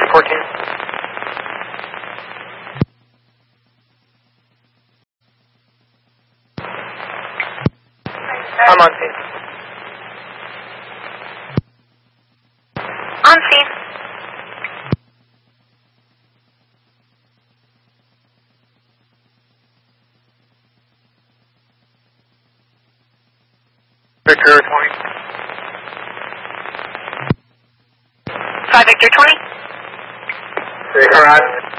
14. I'm on scene. On scene. Victor 20. 5 Victor 20. Arriving.